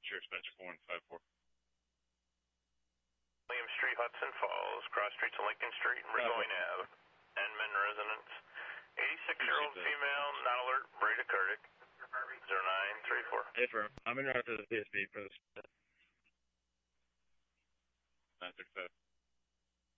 Sure, Spencer 4154. William Street, Hudson Falls, cross streets of Lincoln Street and Burgoyne Ave. Enman residence. 86-year-old female, not alert, bradycardic. 0934. Hey, firm. I'm in route to the PSP for this. 965.